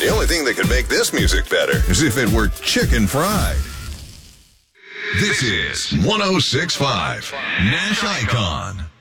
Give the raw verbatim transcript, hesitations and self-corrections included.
The only thing that could make this music better is if it were chicken fried. This is one oh six point five Nash Icon.